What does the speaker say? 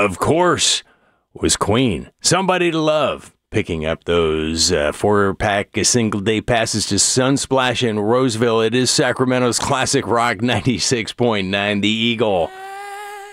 of course, was Queen. Somebody to Love. Picking up those 4-pack single-day passes to Sunsplash in Roseville. It is Sacramento's classic rock 96.9, The Eagle.